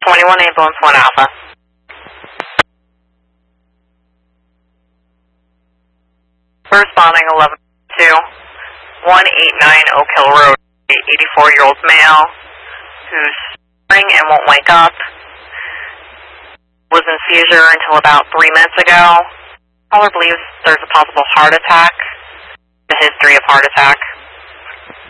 21 Ambulance 1 Alpha. Responding 11-2, 189 Oak Hill Road, 84-year-old male who's snoring and won't wake up. Was in seizure until about 3 minutes ago. Caller believes there's a possible heart attack. The history of heart attack.